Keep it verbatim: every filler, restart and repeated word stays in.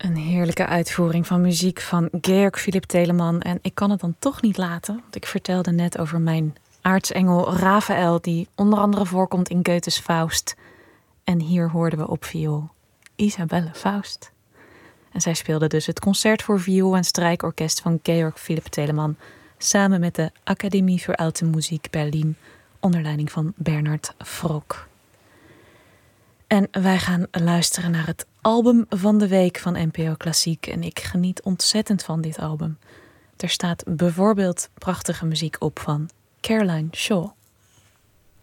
Een heerlijke uitvoering van muziek van Georg Philipp Telemann. En ik kan het dan toch niet laten, want ik vertelde net over mijn aartsengel Raphaël, die onder andere voorkomt in Goethes Faust. En hier hoorden we op viool Isabelle Faust. En zij speelde dus het concert voor viool en strijkorkest van Georg Philipp Telemann samen met de Academie für Alte Musik Berlin onder leiding van Bernard Frok. En wij gaan luisteren naar het album van de week van N P O Klassiek. En ik geniet ontzettend van dit album. Er staat bijvoorbeeld prachtige muziek op van Caroline Shaw.